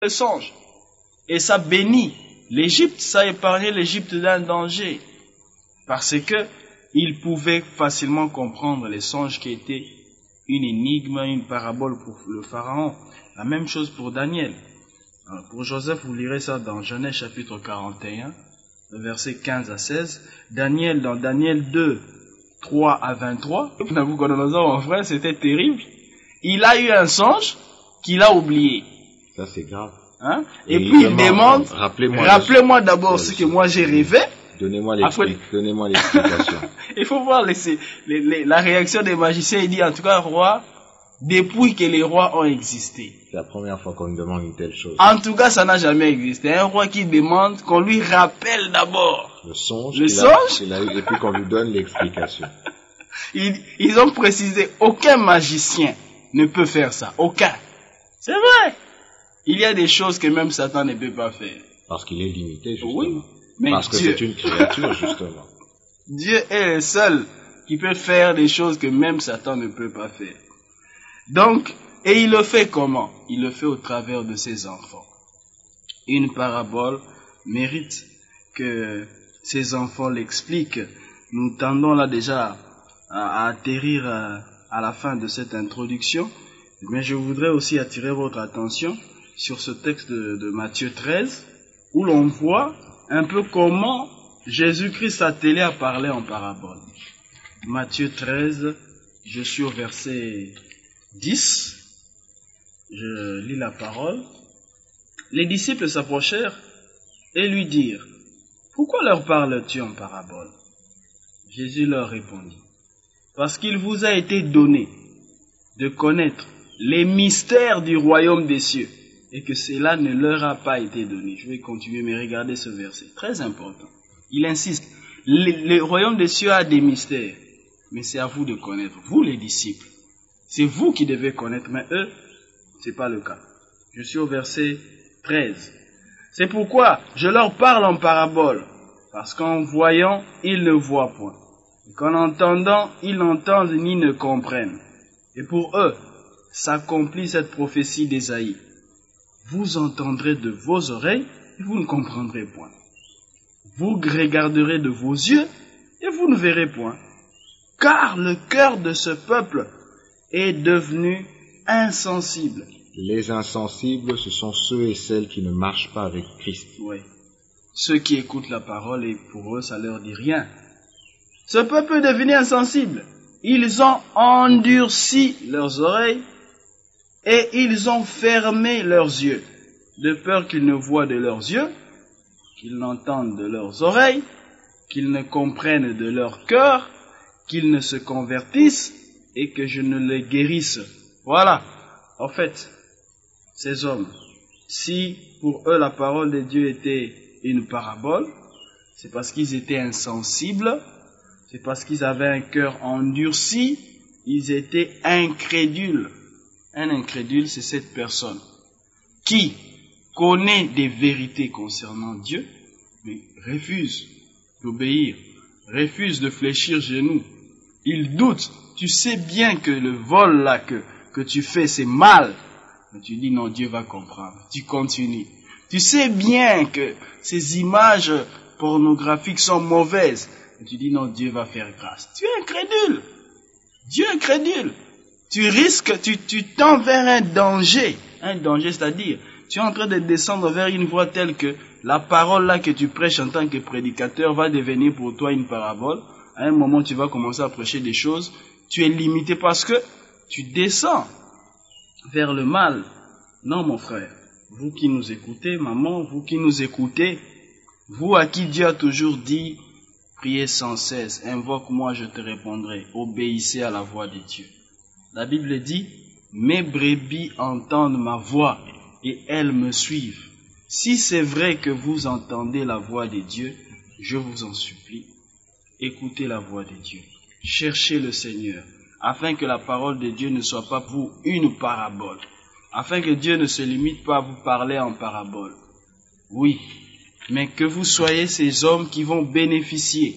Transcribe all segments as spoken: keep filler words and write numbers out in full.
le songe. Et ça bénit l'Égypte, ça épargnait l'Égypte d'un danger. Parce que il pouvait facilement comprendre les songes qui étaient une énigme, une parabole pour le pharaon. La même chose pour Daniel. Alors pour Joseph, vous lirez ça dans Genèse chapitre quarante et un, versets quinze à seize. Daniel, dans Daniel deux, trois à vingt-trois. Nabuchodonosor, mon frère, c'était terrible. Il a eu un songe qu'il a oublié. Ça, c'est grave. Hein? Et, et puis il demande, rappelez-moi, rappelez-moi d'abord ce que moi j'ai rêvé. Donnez-moi l'explication. Donnez-moi l'explication. Il faut voir les, les, les, la réaction des magiciens. Il dit, en tout cas, roi, depuis que les rois ont existé. C'est la première fois qu'on me demande une telle chose. En tout cas, ça n'a jamais existé. Un roi qui demande qu'on lui rappelle d'abord le songe, le qu'il songe. A, qu'il a eu, et puis qu'on lui donne l'explication. Ils, ils ont précisé, aucun magicien ne peut faire ça. Aucun. C'est vrai. Il y a des choses que même Satan ne peut pas faire. Parce qu'il est limité, justement. Oui, mais Parce Dieu, que c'est une créature, justement. Dieu est le seul qui peut faire des choses que même Satan ne peut pas faire. Donc, et il le fait comment? Il le fait au travers de ses enfants. Une parabole mérite que ses enfants l'expliquent. Nous tendons là déjà à, à atterrir à, à la fin de cette introduction. Mais je voudrais aussi attirer votre attention sur ce texte de, de Matthieu treize, où l'on voit un peu comment Jésus-Christ s'attelait à parler en parabole. Matthieu treize, je suis au verset dix, je lis la parole. Les disciples s'approchèrent et lui dirent, « Pourquoi leur parles-tu en parabole ?» Jésus leur répondit, « Parce qu'il vous a été donné de connaître les mystères du royaume des cieux, et que cela ne leur a pas été donné. » Je vais continuer, mais regardez ce verset, très important. Il insiste, le, le royaume des cieux a des mystères, mais c'est à vous de connaître, vous les disciples. C'est vous qui devez connaître, mais eux, c'est pas le cas. Je suis au verset treize. C'est pourquoi je leur parle en parabole, parce qu'en voyant, ils ne voient point, et qu'en entendant, ils n'entendent ni ne comprennent. Et pour eux, s'accomplit cette prophétie d'Ésaïe. Vous entendrez de vos oreilles et vous ne comprendrez point. Vous regarderez de vos yeux et vous ne verrez point. Car le cœur de ce peuple est devenu insensible. Les insensibles, ce sont ceux et celles qui ne marchent pas avec Christ. Oui. Ceux qui écoutent la parole et pour eux, ça leur dit rien. Ce peuple est devenu insensible. Ils ont endurci leurs oreilles et ils ont fermé leurs yeux, de peur qu'ils ne voient de leurs yeux, qu'ils n'entendent de leurs oreilles, qu'ils ne comprennent de leur cœur, qu'ils ne se convertissent et que je ne les guérisse. Voilà. En fait, ces hommes, si pour eux la parole de Dieu était une parabole, c'est parce qu'ils étaient insensibles, c'est parce qu'ils avaient un cœur endurci, ils étaient incrédules. Un incrédule, c'est cette personne qui connaît des vérités concernant Dieu, mais refuse d'obéir, refuse de fléchir genoux. Il doute. Tu sais bien que le vol là que, que tu fais, c'est mal. Mais tu dis non, Dieu va comprendre. Tu continues. Tu sais bien que ces images pornographiques sont mauvaises. Mais tu dis non, Dieu va faire grâce. Tu es incrédule. Dieu est incrédule. Tu risques, tu, tu tends vers un danger. Un danger, c'est-à-dire, tu es en train de descendre vers une voie telle que la parole là que tu prêches en tant que prédicateur va devenir pour toi une parabole. À un moment, tu vas commencer à prêcher des choses. Tu es limité parce que tu descends vers le mal. Non, mon frère. Vous qui nous écoutez, maman, vous qui nous écoutez, vous à qui Dieu a toujours dit, priez sans cesse, invoque-moi, je te répondrai. Obéissez à la voix de Dieu. La Bible dit, mes brebis entendent ma voix et elles me suivent. Si c'est vrai que vous entendez la voix de Dieu, je vous en supplie, écoutez la voix de Dieu. Cherchez le Seigneur, afin que la parole de Dieu ne soit pas pour vous une parabole, afin que Dieu ne se limite pas à vous parler en parabole. Oui, mais que vous soyez ces hommes qui vont bénéficier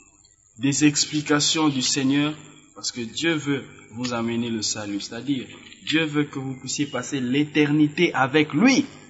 des explications du Seigneur, parce que Dieu veut vous amener le salut, c'est-à-dire Dieu veut que vous puissiez passer l'éternité avec lui.